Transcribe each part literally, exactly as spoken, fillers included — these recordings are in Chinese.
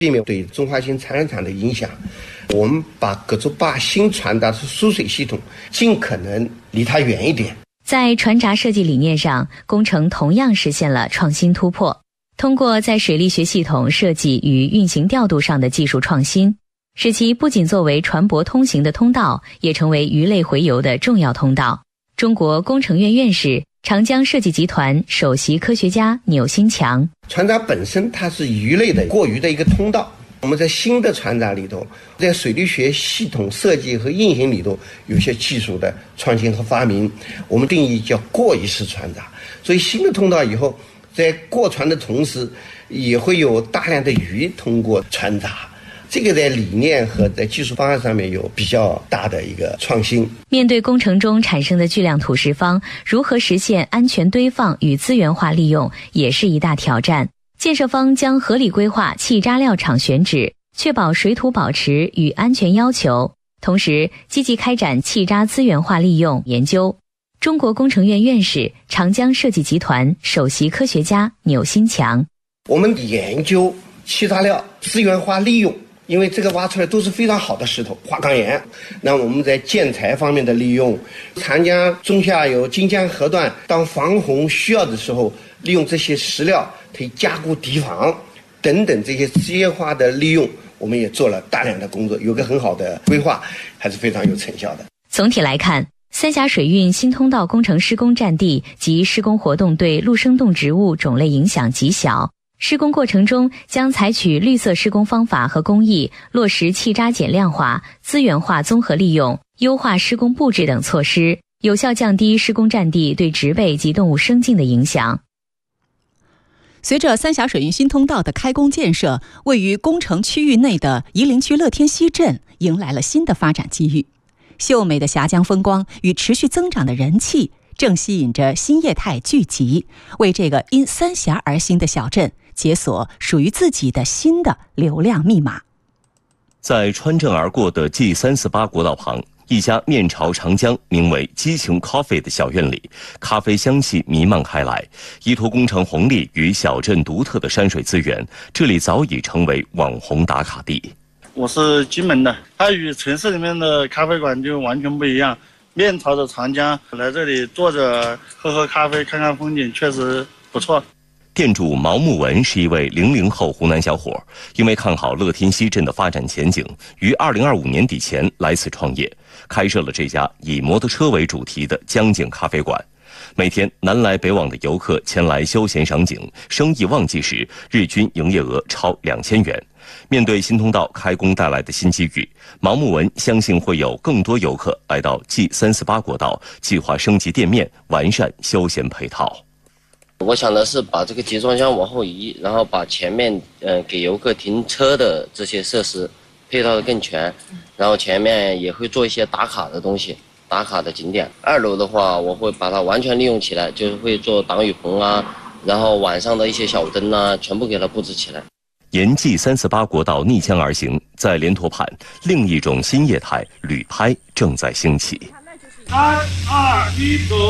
避免对中华锌产业厂的影响。我们把各种把锌传达出输水系统尽可能离它远一点。 在船闸设计理念上，工程同样实现了创新突破。通过在水力学系统设计与运行调度上的技术创新，使其不仅作为船舶通行的通道，也成为鱼类洄游的重要通道。中国工程院院士、长江设计集团首席科学家钮新强： 船闸本身它是鱼类的过鱼的一个通道。我们在新的船闸里头，在水力学系统设计和运行里头，有些技术的创新和发明，我们定义叫过鱼式船闸。所以新的通道以后，在过船的同时，也会有大量的鱼通过船闸。这个在理念和在技术方案上面有比较大的一个创新。 面对工程中产生的巨量土石方，如何实现安全堆放与资源化利用，也是一大挑战。建设方将合理规划气渣料场选址，确保水土保持与安全要求，同时积极开展气渣资源化利用研究。中国工程院院士、长江设计集团首席科学家钮新强： 我们研究气渣料资源化利用，因为这个挖出来都是非常好的石头，花岗岩。那我们在建材方面的利用，长江中下游荆江河段当防洪需要的时候，利用这些石料可以加固堤防等等这些职业化的利用，我们也做了大量的工作，有个很好的规划，还是非常有成效的。 总体来看，三峡水运新通道工程施工占地及施工活动对陆生动植物种类影响极小。施工过程中将采取绿色施工方法和工艺，落实气渣减量化、资源化综合利用，优化施工布置等措施，有效降低施工占地对植被及动物生境的影响。 随着三峡水运新通道的开工建设，位于工程区域内的夷陵区乐天溪镇迎来了新的发展机遇。秀美的峡江风光与持续增长的人气，正吸引着新业态聚集，为这个因三峡而兴的小镇解锁属于自己的新的流量密码。 在穿镇而过的 G 三四八国道旁，一家面朝长江、名为激情 Coffee 的小院里，咖啡香气弥漫开来。依托工程红利与小镇独特的山水资源，这里早已成为网红打卡地。 我是金门的，它与城市里面的咖啡馆就完全不一样。面朝着长江，来这里坐着喝喝咖啡、看看风景，确实不错。 店主毛木文是一位零零后湖南小伙，因为看好乐天溪镇的发展前景，于二零二五年底前来此创业，开设了这家以摩托车为主题的江景咖啡馆。每天南来北往的游客前来休闲赏景，生意旺季时日均营业额超两千元。面对新通道开工带来的新机遇，毛木文相信会有更多游客来到 G 三四八国道，计划升级店面，完善休闲配套。 我想的是把这个集装箱往后移，然后把前面呃给游客停车的这些设施配套的更全，然后前面也会做一些打卡的东西，打卡的景点。二楼的话，我会把它完全利用起来，就是会做挡雨棚啊，然后晚上的一些小灯啊，全部给它布置起来。 沿 G 三四八国道逆江而行，在莲坨畔，另一种新业态旅拍正在兴起。 三二一，走！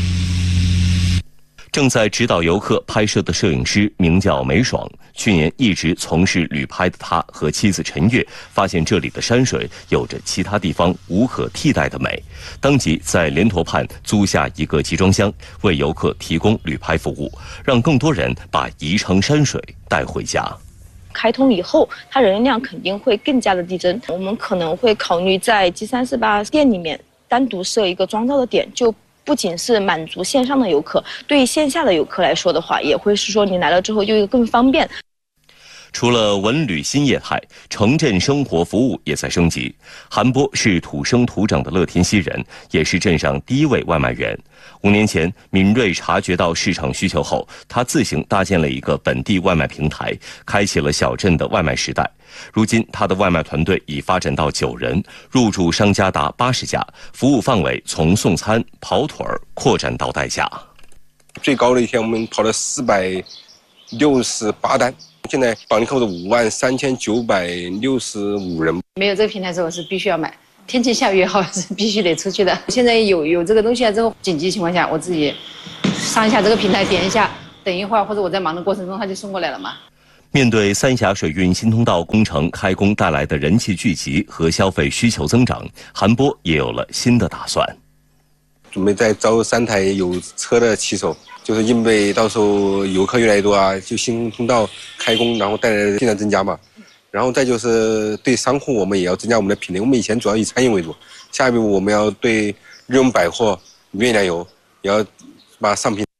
正在指导游客拍摄的摄影师名叫梅爽，去年一直从事旅拍的他和妻子陈月发现这里的山水有着其他地方无可替代的美，当即在莲坨畔租下一个集装箱，为游客提供旅拍服务，让更多人把宜城山水带回家。 开通以后，它人流量肯定会更加的递增。我们可能会考虑在 G 三四八店里面单独设一个装照的点，就不仅是满足线上的游客，对于线下的游客来说的话，也会是说你来了之后就一个更方便。 除了文旅新业态，城镇生活服务也在升级。韩波是土生土长的乐天溪人，也是镇上第一位外卖员。五年前，敏锐察觉到市场需求后，他自行搭建了一个本地外卖平台，开启了小镇的外卖时代。如今，他的外卖团队已发展到九人，入驻商家达八十家，服务范围从送餐、跑腿儿扩展到代驾。 最高的一天，我们跑了四百六十八单。现在绑定客户的五万三千九百六十五人。 没有这个平台之后是必须要买，天气下雨也好是必须得出去的。现在有有这个东西了之后，紧急情况下我自己上一下这个平台，点一下，等一会儿或者我在忙的过程中他就送过来了嘛。 面对三峡水运新通道工程开工带来的人气聚集和消费需求增长，韩波也有了新的打算。 准备再招三台有车的骑手，就是因为到时候游客越来越多啊，就新通道开工，然后带来的订单增加嘛。然后再就是对商户，我们也要增加我们的品类。我们以前主要以餐饮为主，下一步我们要对日用百货、越南油也要把商品。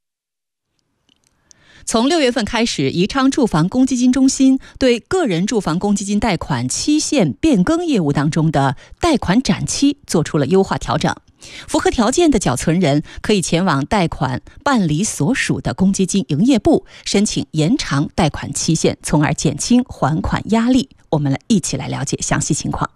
从六月份开始，宜昌住房公积金中心对个人住房公积金贷款期限变更业务当中的贷款展期做出了优化调整。符合条件的缴存人可以前往贷款办理所属的公积金营业部申请延长贷款期限，从而减轻还款压力。我们来一起来了解详细情况。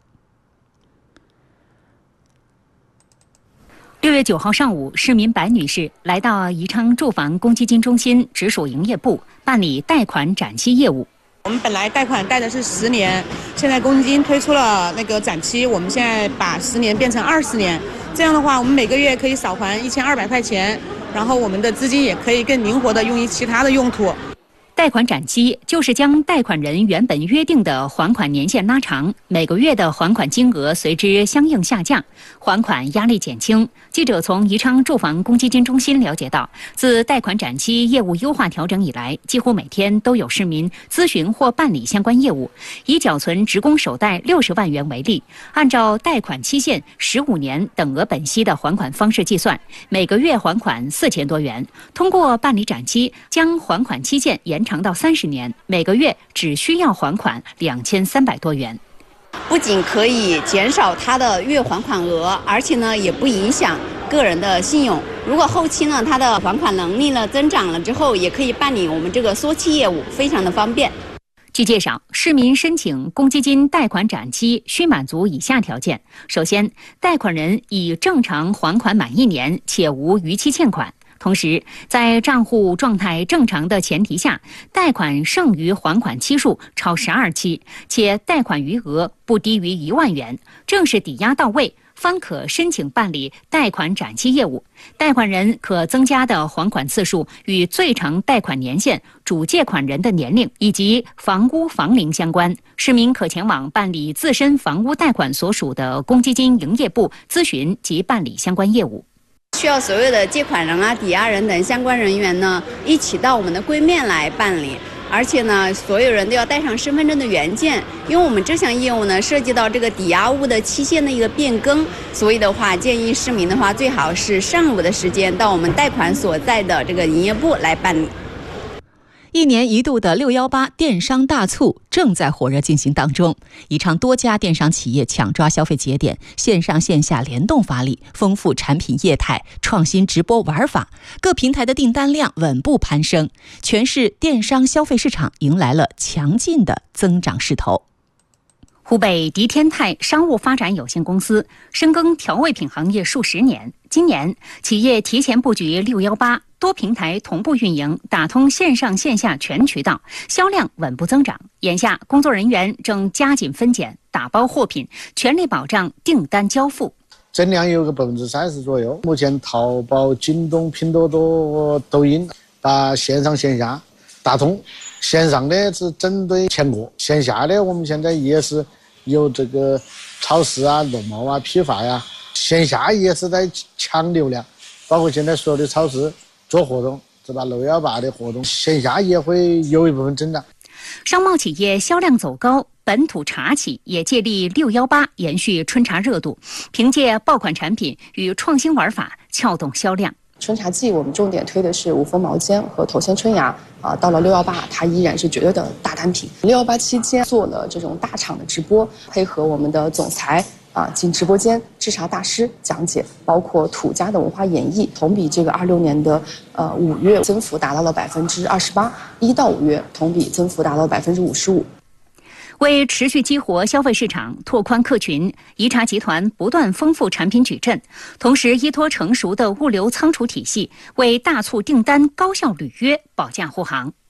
六月九号上午，市民白女士来到宜昌住房公积金中心直属营业部办理贷款展期业务。 我们本来贷款贷的是十年，现在公积金推出了那个展期，我们现在把十年变成二十年。这样的话，我们每个月可以少还一千二百块钱，然后我们的资金也可以更灵活的用于其他的用途。 贷款展期就是将贷款人原本约定的还款年限拉长，每个月的还款金额随之相应下降，还款压力减轻。记者从宜昌住房公积金中心了解到，自贷款展期业务优化调整以来，几乎每天都有市民咨询或办理相关业务。以缴存职工首贷六十万元为例，按照贷款期限十五年等额本息的还款方式计算，每个月还款四千多元。通过办理展期，将还款期限延长到三十年，每个月只需要还款两千三百多元。 不仅可以减少他的月还款额，而且呢也不影响个人的信用。如果后期呢他的还款能力呢增长了之后，也可以办理我们这个缩期业务，非常的方便。 据介绍，市民申请公积金贷款展期需满足以下条件：首先，贷款人已正常还款满一年，且无逾期欠款。同时，在账户状态正常的前提下，贷款剩余还款期数超十二期，且贷款余额不低于一万元，正式抵押到位，方可申请办理贷款展期业务。贷款人可增加的还款次数与最长贷款年限、主借款人的年龄以及房屋房龄相关。市民可前往办理自身房屋贷款所属的公积金营业部咨询及办理相关业务。 需要所有的借款人啊、抵押人等相关人员呢，一起到我们的柜面来办理。而且呢，所有人都要带上身份证的原件，因为我们这项业务呢，涉及到这个抵押物的期限的一个变更，所以的话，建议市民的话，最好是上午的时间到我们贷款所在的这个营业部来办理。 一年一度的六一八电商大促正在火热进行当中，宜昌多家电商企业抢抓消费节点，线上线下联动发力，丰富产品业态，创新直播玩法，各平台的订单量稳步攀升，全市电商消费市场迎来了强劲的增长势头。 湖北迪天泰商务发展有限公司深耕调味品行业数十年，今年企业提前布局六一八，多平台同步运营，打通线上线下全渠道，销量稳步增长。眼下，工作人员正加紧分拣、打包货品，全力保障订单交付。 增量有个百分之三十左右。目前，淘宝、京东、拼多多、抖音把线上线下打通，线上的是针对全国，线下的我们现在也是有这个超市啊、农贸啊、批发呀、啊，线下也是在抢流量，包括现在所有的超市做活动，是吧？六一八的活动，线下也会有一部分增长。 商贸企业销量走高，本土茶企也借力六一八延续春茶热度，凭借爆款产品与创新玩法撬动销量。 春茶季我们重点推的是五峰毛尖和头鲜春芽啊，到了六一八它依然是绝对的大单品。六一八期间做了这种大厂的直播，配合我们的总裁啊进直播间制茶大师讲解，包括土家的文化演绎，同比这个二六年的呃五月增幅达到了百分之二十八，一到五月同比增幅达到百分之五十五。 为持续激活消费市场、拓宽客群，宜茶集团不断丰富产品矩阵，同时依托成熟的物流仓储体系，为大促订单高效履约保驾护航。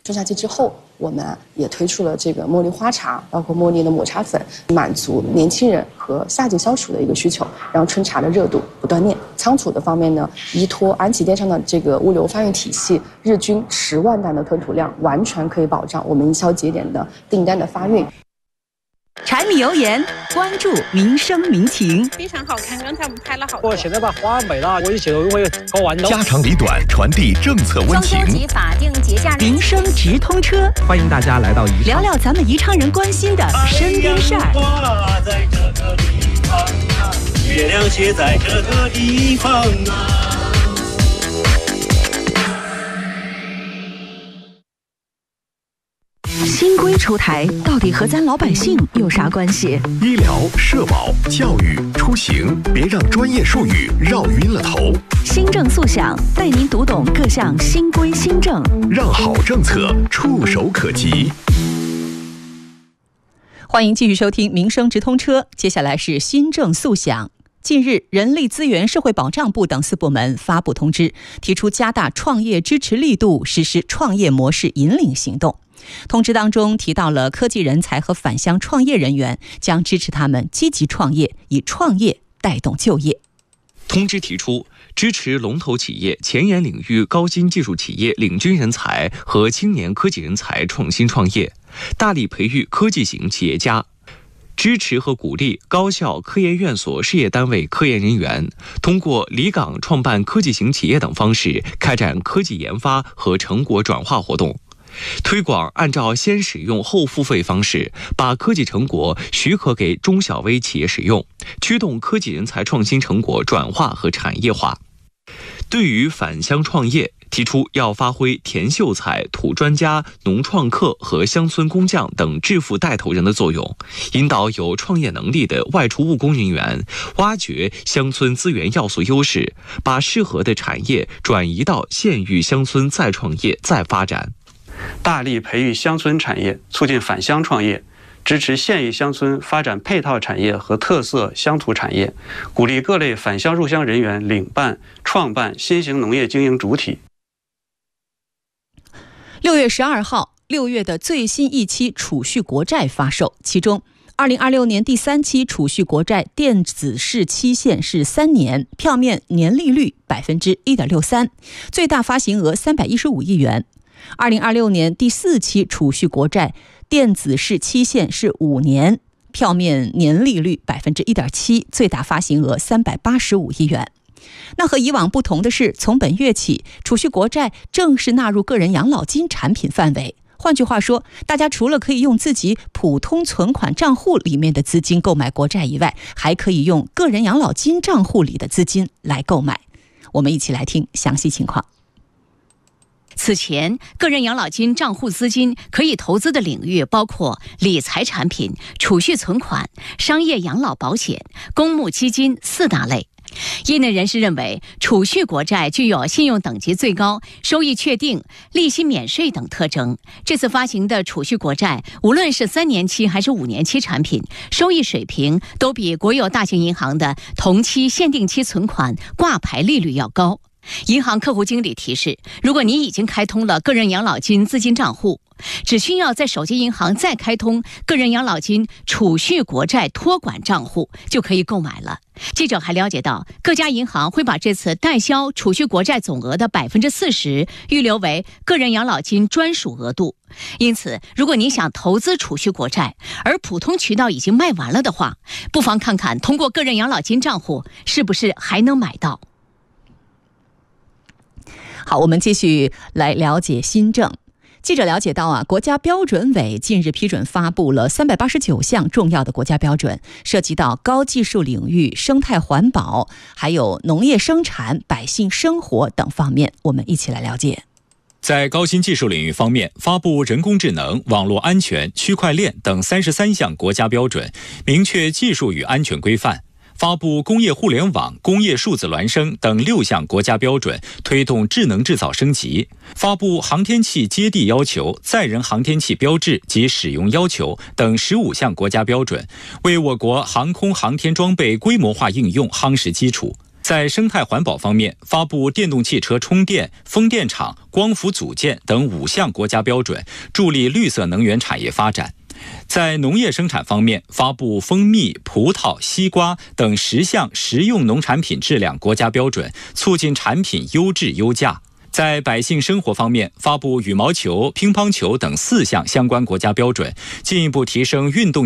春夏季之后，我们啊也推出了这个茉莉花茶，包括茉莉的抹茶粉，满足年轻人和夏季消暑的一个需求，让春茶的热度不断炼。仓储的方面呢，依托安吉电商的这个物流发运体系，日均十万担的吞吐量，完全可以保障我们营销节点的订单的发运。 柴米油盐，关注民生民情。 非常好看，刚才我们拍了好多。我现在把花美了，我一切都会搞完的。 家长里短，传递政策温情。 中秋节法定节假日， 民生直通车， 欢迎大家来到宜昌， 聊聊咱们宜昌人关心的身边事儿。 在这个地方啊，月亮写在这个地方啊。 新规出台，到底和咱老百姓有啥关系？ 医疗、社保、教育、出行，别让专业术语绕晕了头。 新政速想，带您读懂各项新规新政， 让好政策触手可及。 欢迎继续收听《民生直通车》，接下来是新政速想。近日，人力资源社会保障部等四部门发布通知，提出加大创业支持力度，实施创业模式引领行动。通知当中提到了科技人才和返乡创业人员，将支持他们积极创业，以创业带动就业。 通知提出，支持龙头企业、前沿领域高新技术企业领军人才和青年科技人才创新创业，大力培育科技型企业家。支持和鼓励高校、科研院所事业单位科研人员通过离岗创办科技型企业等方式开展科技研发和成果转化活动，推广按照先使用后付费方式，把科技成果许可给中小微企业使用，驱动科技人才创新成果转化和产业化。对于返乡创业，提出要发挥田秀才、土专家、农创客和乡村工匠等致富带头人的作用，引导有创业能力的外出务工人员挖掘乡村资源要素优势，把适合的产业转移到县域乡村再创业再发展。 大力培育乡村产业，促进返乡创业，支持县域乡村发展配套产业和特色乡土产业，鼓励各类返乡入乡人员领办、创办新型农业经营主体。 六月十二号，六月的最新一期储蓄国债发售，其中二零二六年第三期储蓄国债电子式期限是三年，票面年利率百分之一点六三，最大发行额三百一十五亿元。二零二六年第四期储蓄国债电子式期限是五年，票面年利率百分之一点七，最大发行额三百八十五亿元。那和以往不同的是，从本月起，储蓄国债正式纳入个人养老金产品范围。换句话说，大家除了可以用自己普通存款账户里面的资金购买国债以外，还可以用个人养老金账户里的资金来购买。我们一起来听详细情况。 此前，个人养老金账户资金可以投资的领域包括理财产品、储蓄存款、商业养老保险、公募基金四大类。业内人士认为，储蓄国债具有信用等级最高、收益确定、利息免税等特征。这次发行的储蓄国债，无论是三年期还是五年期产品，收益水平都比国有大型银行的同期限定期存款挂牌利率要高。银行客户经理提示，如果你已经开通了个人养老金资金账户，只需要在手机银行再开通个人养老金储蓄国债托管账户，就可以购买了。记者还了解到，各家银行会把这次代销储蓄国债总额的百分之四十预留为个人养老金专属额度。因此，如果你想投资储蓄国债，而普通渠道已经卖完了的话，不妨看看通过个人养老金账户是不是还能买到。 好，我们继续来了解新政。记者了解到啊，国家标准委近日批准发布了三百八十九项重要的国家标准，涉及到高技术领域、生态环保，还有农业生产、百姓生活等方面。我们一起来了解。 在高新技术领域方面，发布人工智能、网络安全、区块链等三十三项国家标准，明确技术与安全规范。发布工业互联网、工业数字孪生等六项国家标准，推动智能制造升级；发布航天器接地要求、载人航天器标志及使用要求等十五项国家标准，为我国航空航天装备规模化应用夯实基础。 在生态环保方面，发布电动汽车充电、风电场、光伏组件等五项国家标准，助力绿色能源产业发展。在农业生产方面，发布蜂蜜、葡萄、西瓜等十项食用农产品质量国家标准，促进产品优质优价。在百姓生活方面，发布羽毛球、乒乓球等四项相关国家标准，进一步提升运动